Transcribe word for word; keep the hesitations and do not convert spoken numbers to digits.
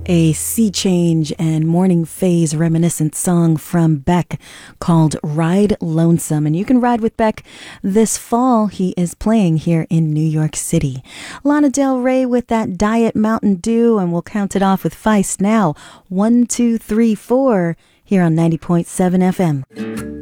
A sea change and morning phase reminiscent song from Beck called Ride Lonesome. And you can ride with Beck this fall. He is playing here in New York City. Lana Del Rey with that Diet Mountain Dew, and we'll count it off with Feist now. One, two, three, four here on ninety point seven F M.